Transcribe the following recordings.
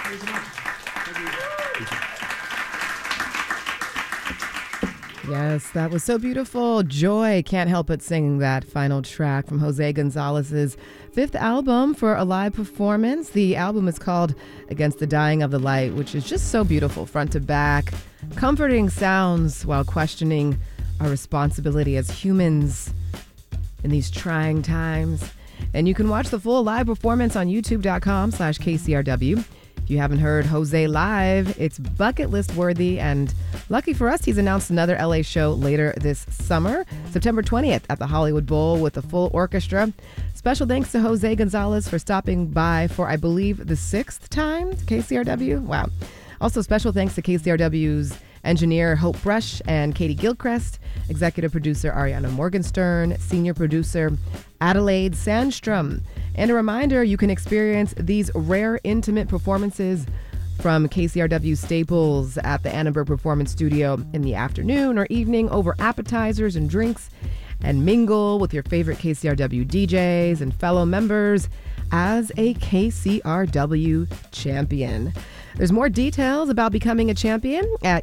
Yes, that was so beautiful. Joy, can't help but sing that final track from Jose Gonzalez's fifth album for a live performance. The album is called Against the Dying of the Light, which is just so beautiful, front to back, comforting sounds while questioning our responsibility as humans in these trying times. And you can watch the full live performance on youtube.com/KCRW. If you haven't heard Jose live, it's bucket list worthy, and lucky for us, he's announced another LA show later this summer, September 20th at the Hollywood Bowl with a full orchestra. Special thanks to Jose Gonzalez for stopping by for, I believe, the sixth time to KCRW. Wow. Also, special thanks to KCRW's engineer Hope Brush and Katie Gilchrist, executive producer Ariana Morgenstern, senior producer Adelaide Sandstrom. And a reminder, you can experience these rare, intimate performances from KCRW staples at the Annenberg Performance Studio in the afternoon or evening over appetizers and drinks, and mingle with your favorite KCRW DJs and fellow members as a KCRW champion. There's more details about becoming a champion at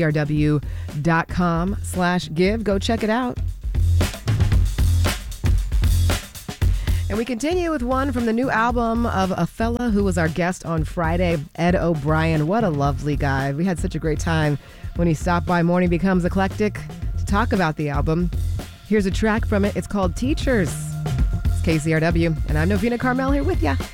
kcrw.com/give. Go check it out. And we continue with one from the new album of a fella who was our guest on Friday, Ed O'Brien. What a lovely guy. We had such a great time when he stopped by Morning Becomes Eclectic to talk about the album. Here's a track from it. It's called Teachers. It's KCRW, and I'm Novena Carmel here with ya.